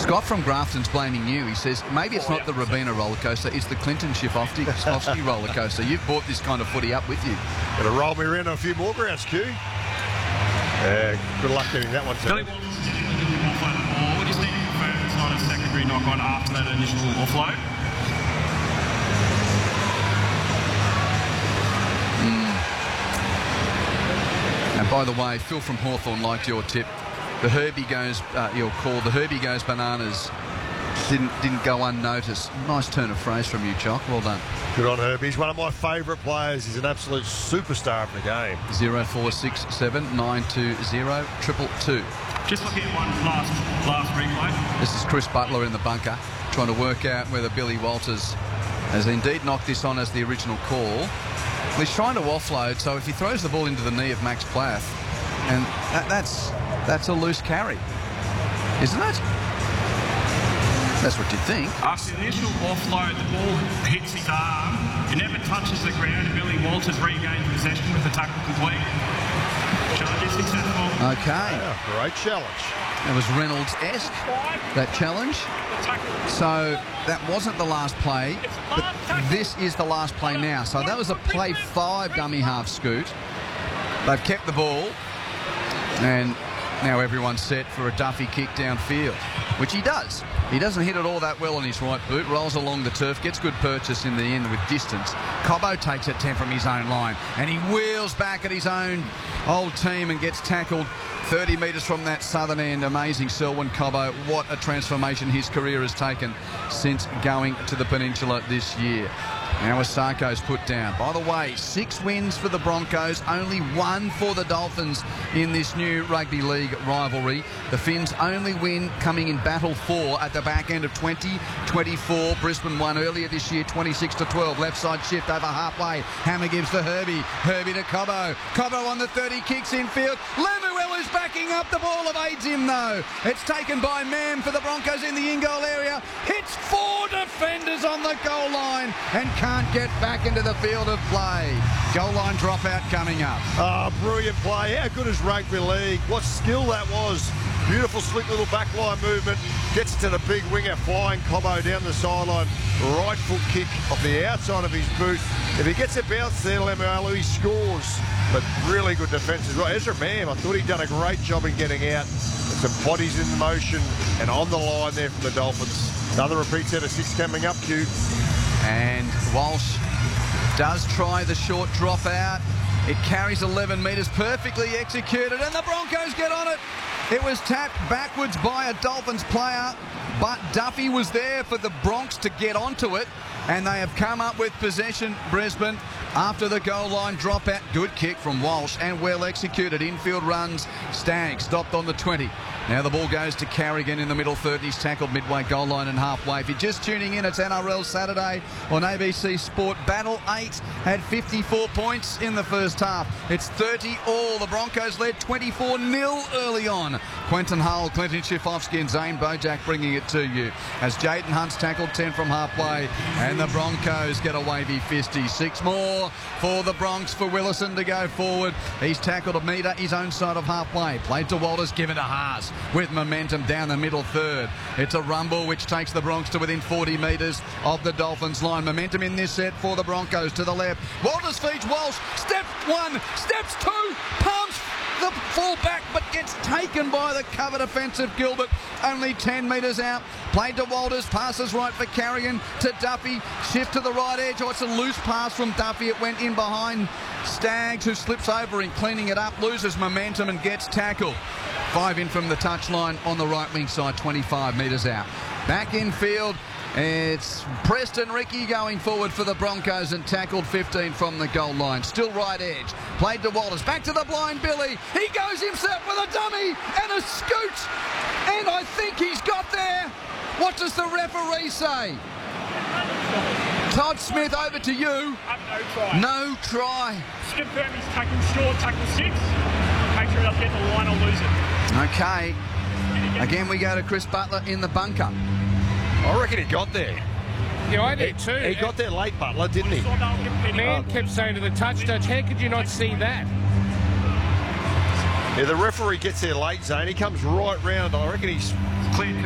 Scott from Grafton's blaming you. He says, maybe it's not the Robina roller coaster, it's the Clinton Schifofsky roller coaster. You've brought this kind of footy up with you. Got to roll me around on a few more grounds, Q. Good luck getting that one, too. Billy Walters is typically looking to offload the ball. We just need to confirm it's not a secondary knock-on after that initial offload. And by the way, Phil from Hawthorn liked your tip. The Herbie goes, your call, the Herbie goes bananas didn't go unnoticed. Nice turn of phrase from you, Chock. Well done. Good on Herbie. He's one of my favourite players. He's an absolute superstar of the game. 0467 920 222. Just looking at one last replay. This is Chris Butler in the bunker, trying to work out whether Billy Walters has indeed knocked this on as the original call. He's trying to offload, so if he throws the ball into the knee of Max Plath, and that's a loose carry, isn't it? That's what you think. After the initial offload, the ball hits his arm. It never touches the ground, and Billy Walters regains possession with the tackle complete. Challenge is successful. Okay. Yeah, great challenge. It was Reynolds-esque, that challenge. So that wasn't the last play, but this is the last play now. So that was a play 5 dummy half scoot. They've kept the ball, and now everyone's set for a Duffy kick downfield, which he does. He doesn't hit it all that well on his right boot, rolls along the turf, gets good purchase in the end with distance. Cobbo takes it 10 from his own line, and he wheels back at his own old team and gets tackled 30 metres from that southern end. Amazing, Selwyn Cobbo. What a transformation his career has taken since going to the Peninsula this year. Now Osako's put down. By the way, 6 wins for the Broncos, only 1 for the Dolphins in this new rugby league rivalry. The Finns' only win coming in battle 4 at the back end of 2024. Brisbane won earlier this year, 26-12. Left side shift over halfway. Hammer gives to Herbie. Herbie to Cobbo. Cobbo on the 30, kicks infield. Lemuel is backing up. The ball evades him though. It's taken by Mam for the Broncos in the in-goal area. Hits 4 defenders on the goal line and can't get back into the field of play. Goal line dropout coming up. Brilliant play. How good is rugby league? What skill that was. Beautiful, slick little backline movement. Gets to the big winger, flying Cobbo down the sideline. Right foot kick off the outside of his boot. If he gets a bounce there, Lemuelu, he scores. But really good defence as well. Ezra Mam, I thought he'd done a great job in getting out. Some bodies in motion and on the line there from the Dolphins. Another repeat set of 6 coming up, Q. And Walsh does try the short drop out. It carries 11 metres, perfectly executed, and the Broncos get on it. It was tapped backwards by a Dolphins player, but Duffy was there for the Bronx to get onto it, and they have come up with possession, Brisbane, after the goal line dropout. Good kick from Walsh and well executed. Infield runs. Stagg stopped on the 20. Now the ball goes to Carrigan in the middle third. He's tackled midway goal line and halfway. If you're just tuning in, it's NRL Saturday on ABC Sport. Battle 8 had 54 points in the first half. It's 30 all. The Broncos led 24-0 early on. Quentin Hull, Clinton Schifofsky and Zane Bojack bringing it to you. As Jaden Hunt's tackled 10 from halfway, and the Broncos get a wavy fisty. 6 more for the Bronx, for Willison to go forward. He's tackled a metre his own side of halfway. Played to Walters, given to Haas with momentum down the middle third. It's a rumble which takes the Bronx to within 40 metres of the Dolphins line. Momentum in this set for the Broncos. To the left, Walters feeds Walsh. Step 1, steps 2, pumps the full-back, but gets taken by the cover defensive Gilbert. Only 10 metres out. Played to Walters, passes right for Carrigan, to Duffy, shift to the right edge. Oh, it's a loose pass from Duffy. It went in behind Staggs, who slips over him, cleaning it up, loses momentum and gets tackled. 5 in from the touchline on the right wing side, 25 metres out. Back in field, it's Preston Ricky going forward for the Broncos and tackled 15 from the goal line. Still right edge. Played to Walters. Back to the blind Billy. He goes himself with a dummy and a scoot. And I think he's got there. What does the referee say? Todd Smith, over to you. No try. No try. Just confirm he's tackle short, tackle 6. Make sure he doesn't get the line or lose it. Okay. Again, we go to Chris Butler in the bunker. I reckon he got there. Yeah, I do too. He got there late, Butler, didn't he? Man kept saying to the touch judge, how could you not see that? Yeah, the referee gets there late, Zane. He comes right round. I reckon he's Clear